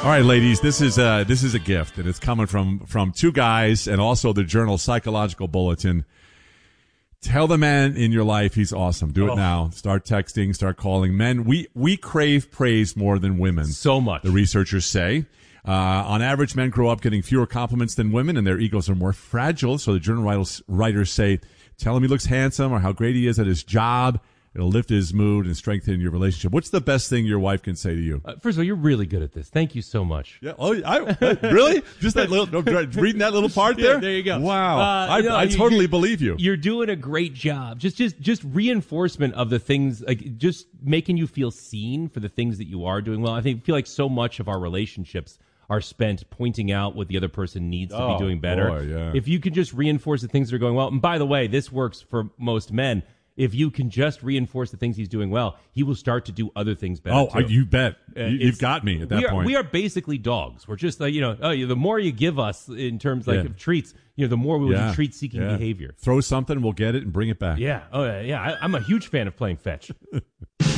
All right, ladies, this is a gift, and it's coming from two guys and also the journal Psychological Bulletin. Tell the man in your life he's awesome. Do it now. Start texting, start calling. Men, we crave praise more than women. So much. The researchers say. On average, men grow up getting fewer compliments than women, and their egos are more fragile. So the journal writers say, tell him he looks handsome or how great he is at his job. It'll lift his mood and strengthen your relationship. What's the best thing your wife can say to you? First of all, you're really good at this. Thank you so much. Yeah. Oh, really? Just that little reading that little part there. Yeah, there you go. Wow. I totally believe you. You're doing a great job. Just reinforcement of the things, like just making you feel seen for the things that you are doing well. I feel like so much of our relationships are spent pointing out what the other person needs to be doing better. Boy, yeah. If you could just reinforce the things that are going well, and by the way, this works for most men. If you can just reinforce the things he's doing well, he will start to do other things better. Oh, you bet. You've got me at that point. We are basically dogs. We're just like, the more you give us in terms of treats, the more we will do treat-seeking behavior. Throw something, we'll get it and bring it back. Yeah. Oh, yeah. I'm a huge fan of playing fetch.